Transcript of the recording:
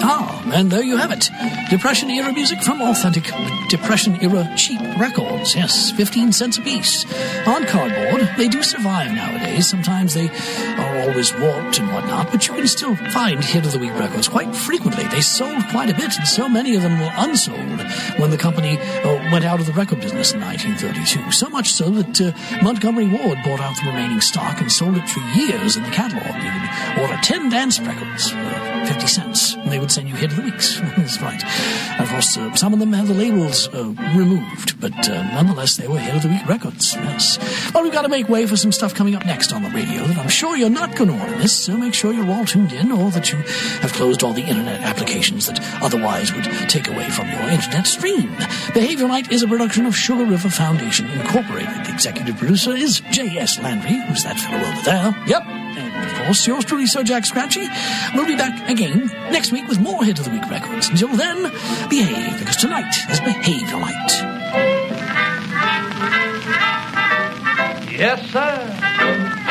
And there you have it. Depression-era music from authentic Depression-era cheap records. Yes, 15 cents a piece. On cardboard, they do survive nowadays. Sometimes they are always warped and whatnot, but you can still find Hit of the Week records quite frequently. They sold quite a bit, and so many of them were unsold when the company went out of the record business in 1932. So much so that Montgomery Ward bought out the remaining stock and sold it for years in the catalog. You would order 10 dance records for 50 cents, and they would send you Hit of the Weeks. That's right. Of course, some of them had the labels removed, but nonetheless, they were Hit of the Week records. Yes. Well, we've got to make way for some stuff coming up next on the radio that I'm sure you're not going to want to miss, so make sure you're all tuned in, or that you have closed all the internet applications that otherwise would take away from your internet stream. Behavior Night is a production of Sugar River Foundation Incorporated. The executive producer is J.S. Landry. Who's that fellow over there? Yep. And, of course, yours truly, Sir Jack Scratchy. We'll be back again next week with more Hit of the Week records. Until then, behave, because tonight is Behavior Night. Yes, sir.